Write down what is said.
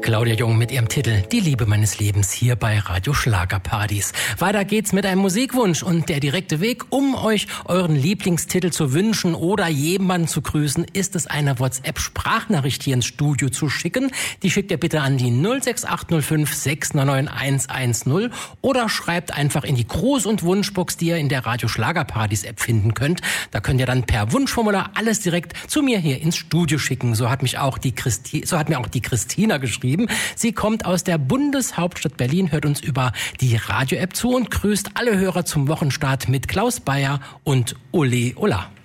Claudia Jung mit ihrem Titel Die Liebe meines Lebens hier bei Radio Schlagerpartys. Weiter geht's mit einem Musikwunsch und der direkte Weg, um euch euren Lieblingstitel zu wünschen oder jemanden zu grüßen, ist es eine WhatsApp-Sprachnachricht hier ins Studio zu schicken. Die schickt ihr bitte an die 06805 699 110 oder schreibt einfach in die Gruß- und Wunschbox, die ihr in der Radio Schlagerpartys App finden könnt. Da könnt ihr dann per Wunschformular alles direkt zu mir hier ins Studio schicken. So hat mir auch die Christina geschrieben. Sie kommt aus der Bundeshauptstadt Berlin, hört uns über die Radio-App zu und grüßt alle Hörer zum Wochenstart mit Klaus Bayer und Ole Ola.